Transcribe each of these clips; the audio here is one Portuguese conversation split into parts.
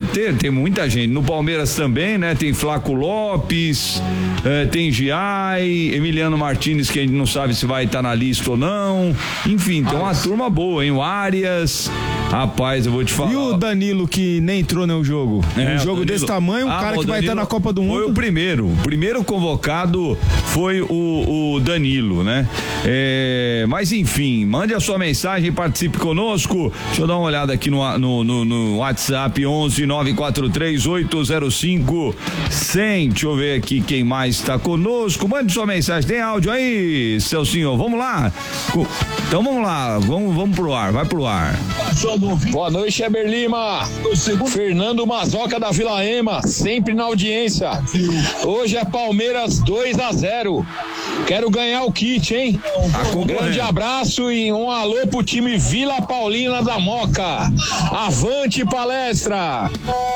Tem muita gente. No Palmeiras também, né? Tem Flaco Lopes, tem Giai, Emiliano Martínez, que a gente não sabe se vai estar na lista ou não. Enfim, tem uma turma boa, hein? O Arias. Rapaz, eu vou te falar. E o Danilo, que nem entrou no jogo? Um jogo desse tamanho, um cara que vai estar na Copa do Mundo. Foi o primeiro convocado foi o Danilo, né? Mas enfim, mande a sua mensagem, participe conosco. Deixa eu dar uma olhada aqui no WhatsApp 11-943-805-100. Deixa eu ver aqui quem mais está conosco. Mande sua mensagem. Tem áudio aí, Celcinho? Vamos lá? Então vamos lá, vamos pro ar, vai pro ar. Boa noite, Eber Lima. Fernando Mazoca da Vila Ema, sempre na audiência. Hoje é Palmeiras 2-0. Quero ganhar o kit, hein? Um grande abraço e um alô pro time Vila Paulina da Moca. Avante palestra!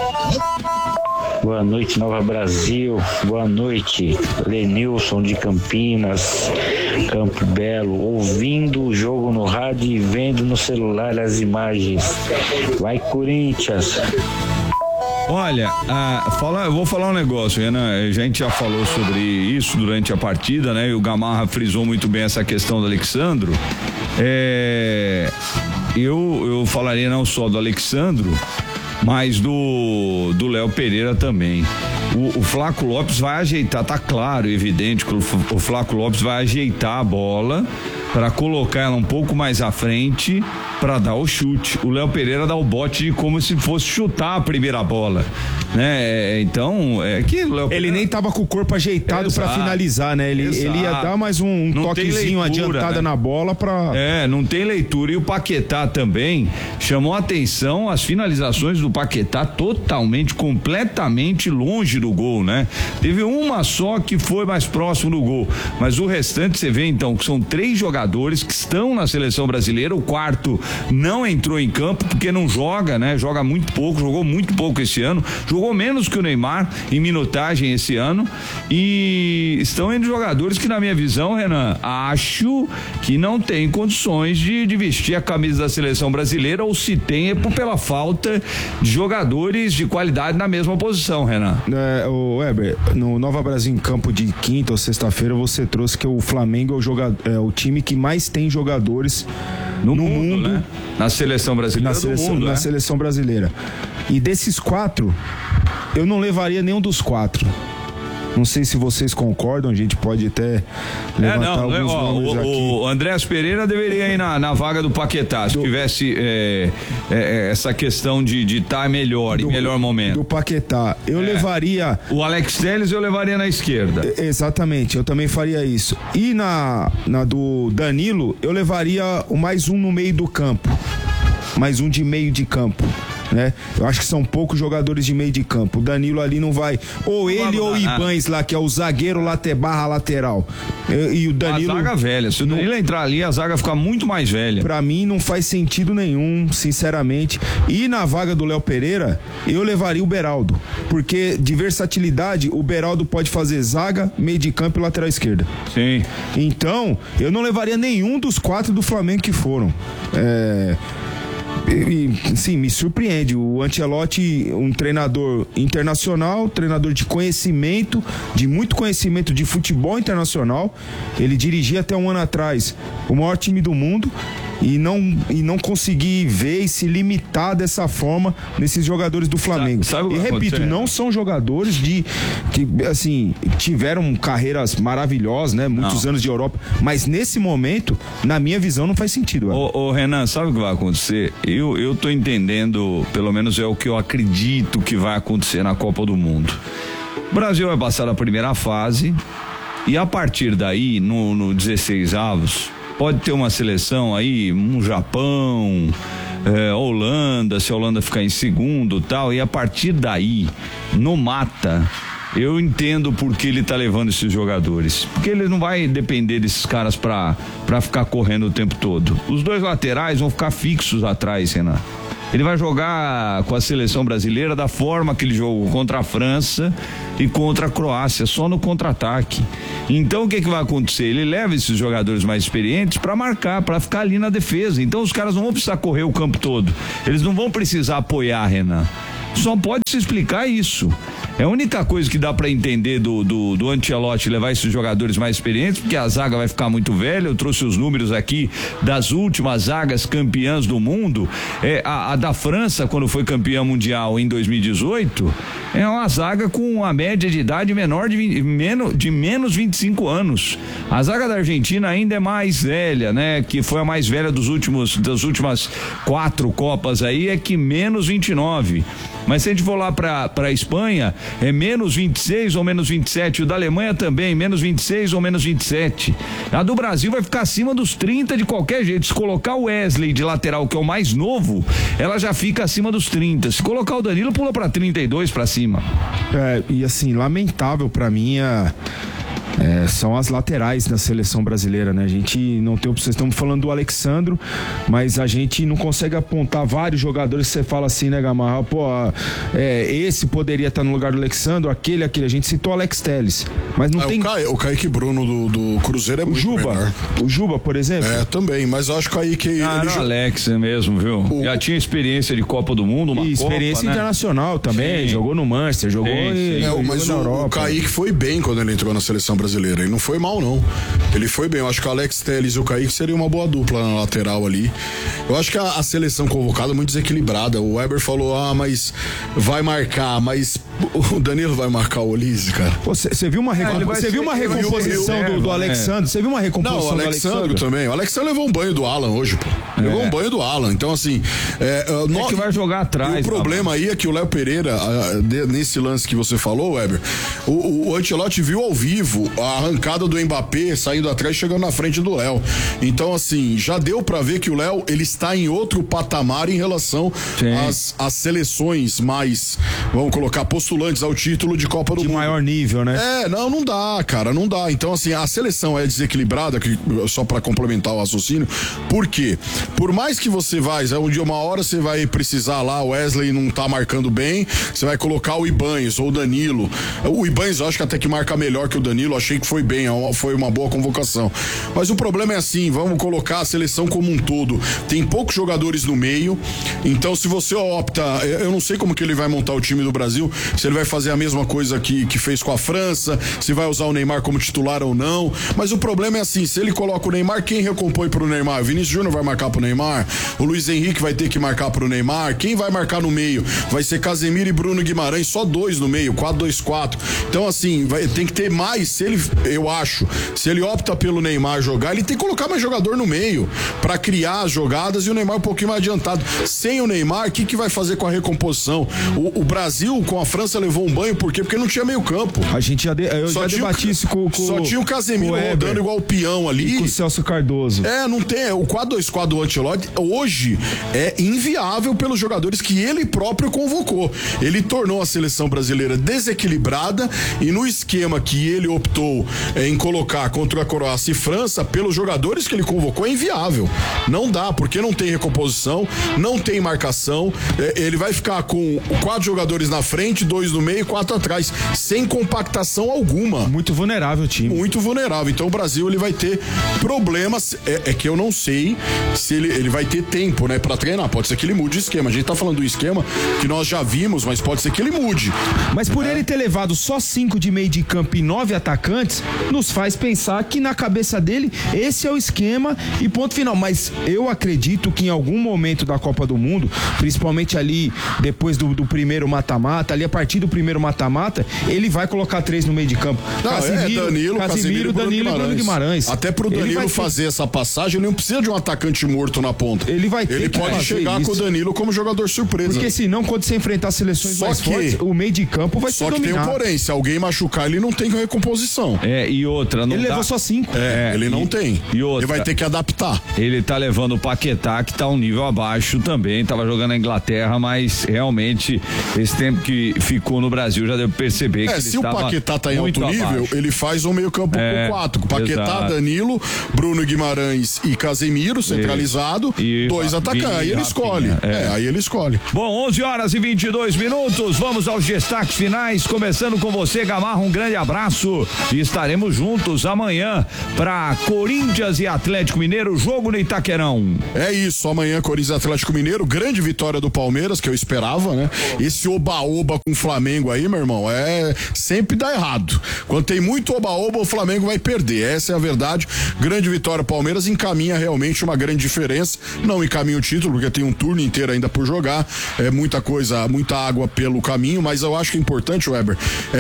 Boa noite, Nova Brasil. Boa noite, Lenilson de Campinas, Campo Belo, ouvindo o jogo no rádio e vendo no celular as imagens. Vai, Corinthians! Olha, eu vou falar um negócio, Renan, a gente já falou sobre isso durante a partida, né? E o Gamarra frisou muito bem essa questão do Alexandro. Eu falaria não só do Alexandro, mas do Léo Pereira também. O Flaco Lopes vai ajeitar, tá claro, evidente que o Flaco Lopes vai ajeitar a bola para colocar ela um pouco mais à frente para dar o chute. O Léo Pereira dá o bote como se fosse chutar a primeira bola, né? Então, que o Léo Pereira... Ele nem tava com o corpo ajeitado para finalizar, né? Ele ia dar mais um toquezinho adiantada, né? Na bola para... não tem leitura. E o Paquetá também chamou a atenção as finalizações do Paquetá totalmente, completamente longe do gol, né? Teve uma só que foi mais próximo do gol, mas o restante você vê então que são 3 jogadores que estão na seleção brasileira. O quarto não entrou em campo porque não joga, né? Joga muito pouco, jogou muito pouco esse ano, jogou menos que o Neymar em minutagem esse ano, e estão indo jogadores que, na minha visão, Renan, acho que não tem condições de vestir a camisa da seleção brasileira, ou se tem é pela falta de jogadores de qualidade na mesma posição, Renan. O Weber, no Nova Brasil em campo de quinta ou sexta-feira, você trouxe que o Flamengo é o time que mais tem jogadores no mundo, né? Na seleção brasileira na seleção brasileira. E desses 4, eu não levaria nenhum dos 4. Não sei se vocês concordam, a gente pode até levantar alguns nomes aqui. O Andrés Pereira deveria ir na vaga do Paquetá, se tivesse essa questão de estar melhor, em melhor momento. Do Paquetá, eu levaria... O Alex Telles eu levaria na esquerda. Exatamente, eu também faria isso. E na do Danilo, eu levaria mais um no meio do campo. Mais um de meio de campo. Né? Eu acho que são poucos jogadores de meio de campo. O Danilo ali não vai. Ou ele ou o Ibães lá, que é o zagueiro lateral. E o Danilo. A zaga velha. Se o Danilo entrar ali, a zaga fica muito mais velha. Pra mim não faz sentido nenhum, sinceramente. E na vaga do Léo Pereira, eu levaria o Beraldo. Porque de versatilidade, o Beraldo pode fazer zaga, meio de campo e lateral esquerda. Sim. Então, eu não levaria nenhum dos 4 do Flamengo que foram. Sim, me surpreende. O Ancelotti, um treinador internacional, treinador de conhecimento, de muito conhecimento de futebol internacional. Ele dirigia até um ano atrás o maior time do mundo e não conseguir ver e se limitar dessa forma nesses jogadores do Flamengo. E repito, não são jogadores que assim, tiveram carreiras maravilhosas, né? Muitos anos de Europa, mas nesse momento, na minha visão, não faz sentido. Ô Renan, sabe o que vai acontecer? Eu tô entendendo, pelo menos é o que eu acredito que vai acontecer na Copa do Mundo. O Brasil vai passar a primeira fase e a partir daí, no 16 avos, pode ter uma seleção aí, um Japão, Holanda, se a Holanda ficar em segundo e tal, e a partir daí, no mata, eu entendo por que ele tá levando esses jogadores, porque ele não vai depender desses caras pra ficar correndo o tempo todo. Os 2 laterais vão ficar fixos atrás, Renan. Ele vai jogar com a seleção brasileira da forma que ele jogou contra a França e contra a Croácia, só no contra-ataque. Então o que vai acontecer? Ele leva esses jogadores mais experientes para marcar, para ficar ali na defesa. Então os caras não vão precisar correr o campo todo. Eles não vão precisar apoiar, Renan. Só pode se explicar isso. É a única coisa que dá pra entender do Ancelotti levar esses jogadores mais experientes, porque a zaga vai ficar muito velha. Eu trouxe os números aqui das últimas zagas campeãs do mundo. A da França, quando foi campeã mundial em 2018, é uma zaga com uma média de idade menor de menos 25 anos. A zaga da Argentina ainda é mais velha, né? Que foi a mais velha das últimas 4 Copas aí, é que menos 29. Mas se a gente for lá pra Espanha, é menos 26 ou menos 27. O da Alemanha também, menos 26 ou menos 27. A do Brasil vai ficar acima dos 30 de qualquer jeito. Se colocar o Wesley de lateral, que é o mais novo, ela já fica acima dos 30. Se colocar o Danilo, pula pra 32 pra cima. E assim, lamentável pra mim são as laterais da seleção brasileira, né? A gente não tem opção. Estamos falando do Alexandro, mas a gente não consegue apontar vários jogadores que você fala assim, né, Gamarra? Pô, esse poderia estar no lugar do Alexandro, aquele. A gente citou o Alex Telles, mas não tem... O Kaique Bruno do Cruzeiro é muito melhor. O Juba, por exemplo? Também, mas eu acho que o Kaique... Alex mesmo, viu? Já tinha experiência de Copa do Mundo, experiência internacional também, jogou no Manchester, jogou mas na Europa. O Kaique foi bem quando ele entrou na seleção brasileira. Ele não foi mal, não. Ele foi bem. Eu acho que o Alex Telles e o Kaique seria uma boa dupla na lateral ali. Eu acho que a seleção convocada é muito desequilibrada. O Weber falou, mas vai marcar, mas o Danilo vai marcar o Olise, cara. Você viu uma recomposição do Alexandre? Você viu uma recomposição do Alexandre também. O Alexandre levou um banho do Alan hoje, pô. Levou um banho do Alan. Então, assim... que vai jogar atrás. E o problema aí é que o Léo Pereira, nesse lance que você falou, Weber, o Ancelotti viu ao vivo a arrancada do Mbappé saindo atrás, chegando na frente do Léo. Então, assim, já deu pra ver que o Léo, ele está em outro patamar em relação às seleções mais, vamos colocar, postulantes ao título de Copa do Mundo. De maior nível, né? Não dá, cara, não dá. Então, assim, a seleção é desequilibrada, só pra complementar o raciocínio. Por quê? Por mais que você uma hora você vai precisar lá, o Wesley não tá marcando bem, você vai colocar o Ibanez ou o Danilo. O Ibanez eu acho que até que marca melhor que o Danilo, achei que foi bem, foi uma boa convocação. Mas o problema é assim, vamos colocar a seleção como um todo. Tem poucos jogadores no meio, então se você opta, eu não sei como que ele vai montar o time do Brasil, se ele vai fazer a mesma coisa que fez com a França, se vai usar o Neymar como titular ou não, mas o problema é assim, se ele coloca o Neymar, quem recompõe pro Neymar? O Vinícius Júnior vai marcar pro Neymar, o Luiz Henrique vai ter que marcar pro Neymar, quem vai marcar no meio? Vai ser Casemiro e Bruno Guimarães, só 2 no meio, 4-2-4. Então assim, tem que ter mais, eu acho, se ele opta pelo Neymar jogar, ele tem que colocar mais jogador no meio pra criar as jogadas e o Neymar um pouquinho mais adiantado. Sem o Neymar, o que vai fazer com a recomposição? O Brasil com a França levou um banho, por quê? Porque não tinha meio campo. A gente já debati isso com só tinha o Casemiro rodando igual o peão ali. E com o Celso Cardoso. Não tem, o 4-2-4 do Ancelotti hoje é inviável pelos jogadores que ele próprio convocou. Ele tornou a seleção brasileira desequilibrada e no esquema que ele optou em colocar contra a Croácia e França, pelos jogadores que ele convocou, é inviável. Não dá, porque não tem recomposição, não tem marcação, ele vai ficar com 4 jogadores na frente, 2 no meio e 4 atrás, sem compactação alguma. Muito vulnerável o time. Muito vulnerável. Então o Brasil, ele vai ter problemas, que eu não sei se ele vai ter tempo, né, pra treinar. Pode ser que ele mude o esquema. A gente tá falando do esquema que nós já vimos, mas pode ser que ele mude. Mas por ele ter levado só 5 de meio de campo e 9 atacantes, nos faz pensar que na cabeça dele esse é o esquema e ponto final. Mas eu acredito que em algum momento da Copa do Mundo, principalmente ali depois do primeiro mata-mata, ali a partir do primeiro mata-mata, ele vai colocar 3 no meio de campo. Casemiro, Danilo e Bruno Guimarães. Até pro Danilo fazer essa passagem, ele não precisa de um atacante morto na ponta. Ele pode chegar com o Danilo como jogador surpresa. Porque senão, quando você enfrentar seleções mais fortes, o meio de campo vai ser dominado. Só que tem um porém, se alguém machucar, ele não tem recomposição. E outra, não ele levou só 5. Ele não tem. E outra, ele vai ter que adaptar. Ele tá levando o Paquetá, que tá um nível abaixo também, tava jogando na Inglaterra, mas realmente esse tempo que ficou no Brasil, já deu pra perceber que ele se o Paquetá tá em alto nível, abaixo. ele faz um meio campo com 4. Paquetá, exato. Danilo, Bruno Guimarães e Casemiro, centralizado, E 2 atacantes. Aí ele escolhe. Aí ele escolhe. Bom, 11h22, vamos aos destaques finais, começando com você, Gamarra, um grande abraço e estaremos juntos amanhã para Corinthians e Atlético Mineiro, jogo no Itaquerão. É isso, amanhã Corinthians e Atlético Mineiro, grande vitória do Palmeiras, que eu esperava, né? Esse oba-oba com o Flamengo aí, meu irmão, sempre dá errado. Quando tem muito oba-oba, o Flamengo vai perder, essa é a verdade. Grande vitória, Palmeiras encaminha realmente uma grande diferença, não encaminha o título, porque tem um turno inteiro ainda por jogar, muita coisa, muita água pelo caminho, mas eu acho que é importante, Weber,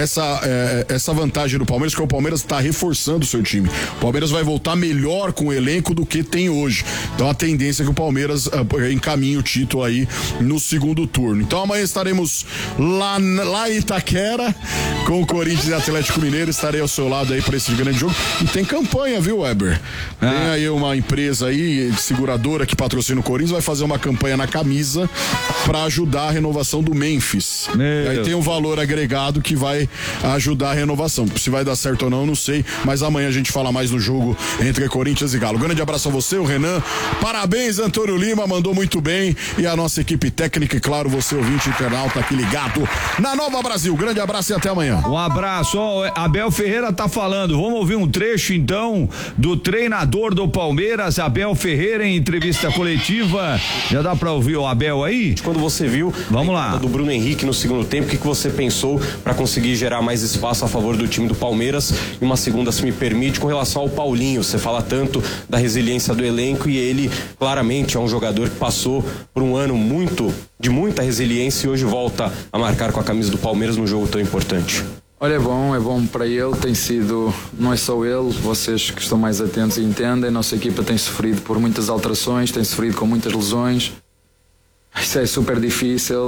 essa vantagem do Palmeiras, que o Palmeiras está reforçando o seu time. O Palmeiras vai voltar melhor com o elenco do que tem hoje. Então a tendência é que o Palmeiras encaminhe o título aí no segundo turno. Então amanhã estaremos lá em Itaquera com o Corinthians e Atlético Mineiro. Estarei ao seu lado aí para esse grande jogo. E tem campanha, viu, Weber? Tem aí uma empresa aí, seguradora, que patrocina o Corinthians, vai fazer uma campanha na camisa para ajudar a renovação do Memphis. Aí tem um valor agregado que vai ajudar a renovação. Se vai dar certo ou não, não sei, mas amanhã a gente fala mais no jogo entre Corinthians e Galo. Grande abraço a você, o Renan. Parabéns, Antônio Lima, mandou muito bem. E a nossa equipe técnica, e claro, você ouvinte internauta aqui ligado na Nova Brasil. Grande abraço e até amanhã. Um abraço. Abel Ferreira tá falando. Vamos ouvir um trecho então do treinador do Palmeiras, Abel Ferreira, em entrevista coletiva. Já dá pra ouvir o Abel aí? Quando você viu Vamos lá. do Bruno Henrique no segundo tempo, o que você pensou para conseguir gerar mais espaço a favor do time do Palmeiras? E uma segunda, se me permite, com relação ao Paulinho, você fala tanto da resiliência do elenco e ele claramente é um jogador que passou por um ano de muita resiliência e hoje volta a marcar com a camisa do Palmeiras num jogo tão importante. Olha, é bom para ele, tem sido, não é só ele, vocês que estão mais atentos entendem, a nossa equipa tem sofrido por muitas alterações, tem sofrido com muitas lesões, isso é super difícil,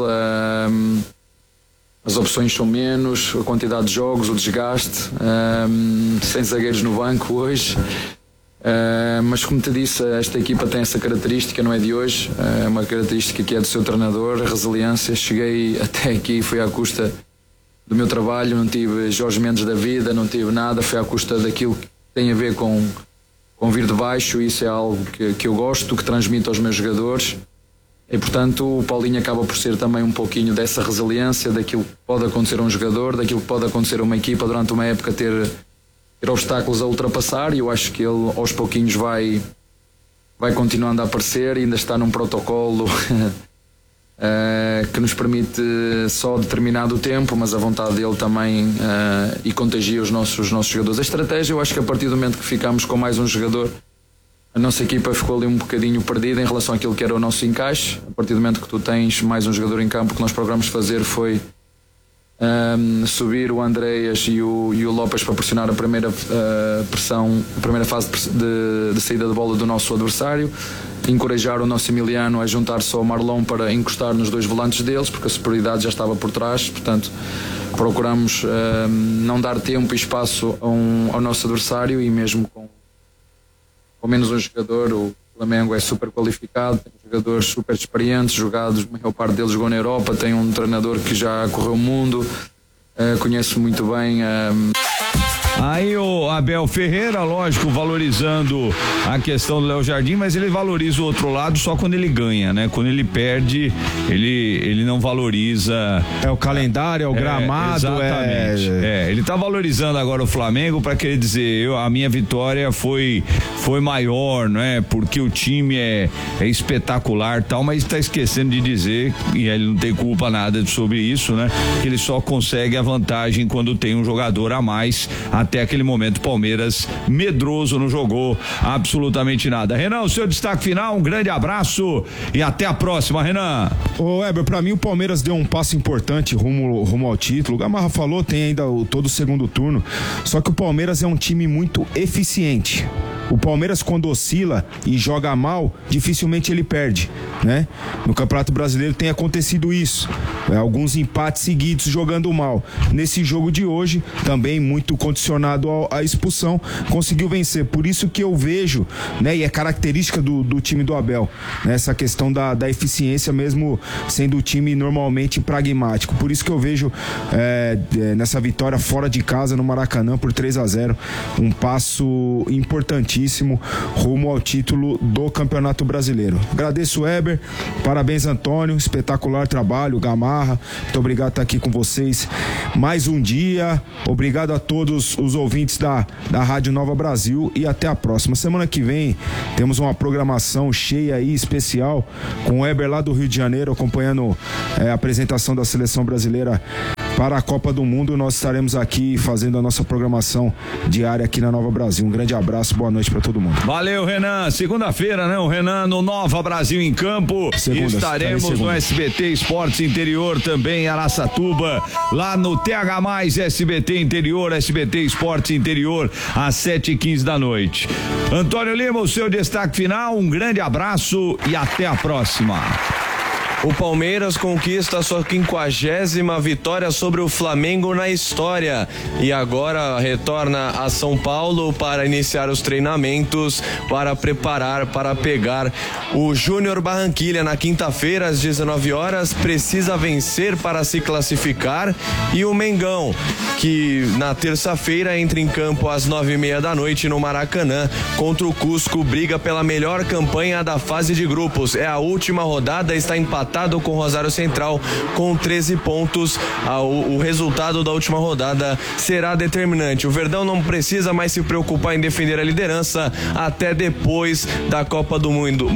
as opções são menos, a quantidade de jogos, o desgaste, sem zagueiros no banco hoje, mas como te disse, esta equipa tem essa característica, não é de hoje, é uma característica que é do seu treinador, a resiliência. Cheguei até aqui, foi à custa do meu trabalho, não tive Jorge Mendes da vida, não tive nada, foi à custa daquilo que tem a ver com vir de baixo. Isso é algo que eu gosto, que transmito aos meus jogadores, e portanto o Paulinho acaba por ser também um pouquinho dessa resiliência, daquilo que pode acontecer a um jogador, daquilo que pode acontecer a uma equipa durante uma época, ter obstáculos a ultrapassar, e eu acho que ele aos pouquinhos vai continuando a aparecer, e ainda está num protocolo que nos permite só determinado tempo, mas a vontade dele também e contagia os nossos jogadores. A estratégia, eu acho que a partir do momento que ficamos com mais um jogador, a nossa equipa ficou ali um bocadinho perdida em relação àquilo que era o nosso encaixe. A partir do momento que tu tens mais um jogador em campo, o que nós procuramos fazer foi subir o Andreas e o Lopes para pressionar a primeira pressão, a primeira fase de saída de bola do nosso adversário, encorajar o nosso Emiliano a juntar-se ao Marlon para encostar nos dois volantes deles, porque a superioridade já estava por trás. Portanto, procuramos não dar tempo e espaço ao nosso adversário, e mesmo com menos um jogador, o Flamengo é super qualificado, tem jogadores super experientes, jogados, a maior parte deles jogou na Europa, tem um treinador que já correu o mundo, conhece muito bem. Aí o Abel Ferreira, lógico, valorizando a questão do Léo Jardim, mas ele valoriza o outro lado só quando ele ganha, né? Quando ele perde, ele não valoriza. É o calendário, é o gramado. Exatamente. Ele tá valorizando agora o Flamengo para querer dizer, a minha vitória foi maior, não é? Porque o time é espetacular, tal, mas tá esquecendo de dizer, e ele não tem culpa nada sobre isso, né? Que ele só consegue a vantagem quando tem um jogador a mais. Até aquele momento, Palmeiras medroso, não jogou absolutamente nada. Renan, o seu destaque final, um grande abraço e até a próxima, Renan. Ô Weber, pra mim o Palmeiras deu um passo importante rumo ao título. O Gamarra falou, tem ainda todo o segundo turno, só que o Palmeiras é um time muito eficiente. O Palmeiras, quando oscila e joga mal, dificilmente ele perde, né? No Campeonato Brasileiro tem acontecido isso, alguns empates seguidos jogando mal. Nesse jogo de hoje, também muito condicionado à expulsão, conseguiu vencer. Por isso que eu vejo, né, e é característica do time do Abel, né, essa questão da eficiência, mesmo sendo o time normalmente pragmático. Por isso que eu vejo nessa vitória fora de casa no Maracanã por 3-0, um passo importantíssimo rumo ao título do Campeonato Brasileiro. Agradeço, Weber, parabéns, Antônio, espetacular trabalho, Gamarra, muito obrigado por estar aqui com vocês mais um dia. Obrigado a todos os ouvintes da Rádio Nova Brasil e até a próxima. Semana que vem temos uma programação cheia aí, especial, com o Weber lá do Rio de Janeiro, acompanhando a apresentação da seleção brasileira para a Copa do Mundo. Nós estaremos aqui fazendo a nossa programação diária aqui na Nova Brasil. Um grande abraço, boa noite para todo mundo. Valeu, Renan. Segunda-feira, né? O Renan no Nova Brasil em Campo. Estaremos no SBT Esportes Interior também em Araçatuba, lá no TH+, SBT Interior, SBT Esportes Interior, às 7h15 da noite. Antônio Lima, o seu destaque final, um grande abraço e até a próxima. O Palmeiras conquista sua 50ª vitória sobre o Flamengo na história e agora retorna a São Paulo para iniciar os treinamentos, para preparar, para pegar o Júnior Barranquilla na quinta-feira às 19 horas. Precisa vencer para se classificar, e o Mengão, que na terça-feira entra em campo às 9h30 da noite no Maracanã contra o Cusco, briga pela melhor campanha da fase de grupos. É a última rodada, está empatado com o Rosário Central com 13 pontos. O resultado da última rodada será determinante. O Verdão não precisa mais se preocupar em defender a liderança até depois da Copa do Mundo.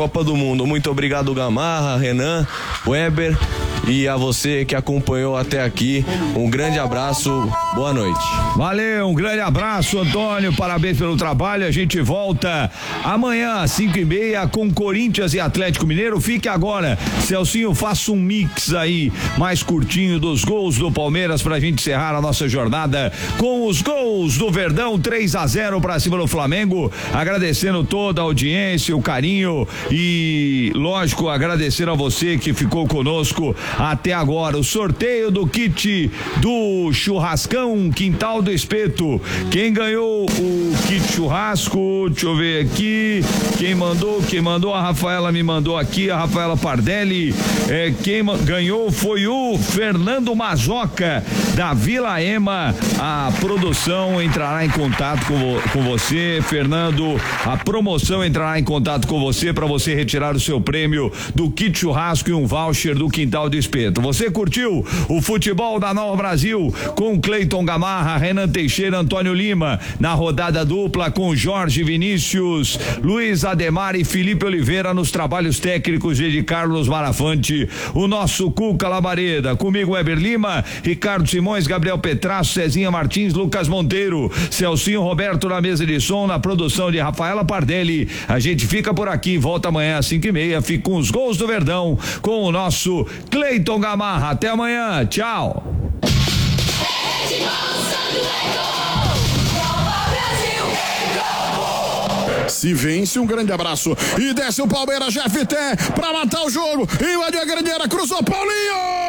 Muito obrigado, Gamarra, Renan, Weber, e a você que acompanhou até aqui. Um grande abraço, boa noite. Valeu, um grande abraço, Antônio, parabéns pelo trabalho. A gente volta amanhã às 5h30 com Corinthians e Atlético Mineiro. Fique agora, Celcinho, faça um mix aí mais curtinho dos gols do Palmeiras pra gente encerrar a nossa jornada com os gols do Verdão, 3-0 pra cima do Flamengo. Agradecendo toda a audiência, o carinho e, lógico, agradecer a você que ficou conosco até agora. O sorteio do kit do churrascão Quintal do Espeto. Quem ganhou o kit churrasco, deixa eu ver aqui, quem mandou, a Rafaela me mandou aqui, a Rafaela Pardelli. Quem ganhou foi o Fernando Mazoca da Vila Ema. A produção entrará em contato com você, Fernando. A promoção entrará em contato com você para você retirar o seu prêmio do kit churrasco e um voucher do Quintal do Espeto. Você curtiu o futebol da Nova Brasil com Cleiton Gamarra, Renan Teixeira, Antônio Lima, na rodada dupla com Jorge Vinícius, Luiz Ademar e Felipe Oliveira nos trabalhos técnicos de Carlos Marafante, o nosso Cuca Labareda, comigo Weber Lima, Ricardo Simões, Gabriel Petrasso, Cezinha Martins, Lucas Monteiro, Celcinho Roberto na mesa de som, na produção de Rafaela Pardelli. A gente fica por aqui, volta amanhã às 5h30, fica com os gols do Verdão com o nosso Cleiton Gamarra. Até amanhã, tchau. Se vence, um grande abraço. E desce o Palmeiras, GFT, pra matar o jogo. Invadiu a grandeira, cruzou Paulinho!